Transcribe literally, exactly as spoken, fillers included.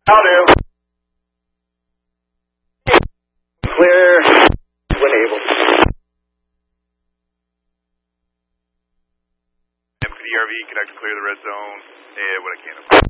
I'll do. Clear when able. M for the R V, connect to clear the red zone. And what I can.